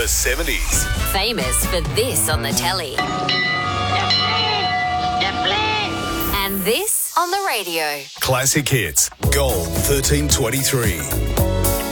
The 70s. Famous for this on the telly. And this on the radio. Classic hits. Gold 1323.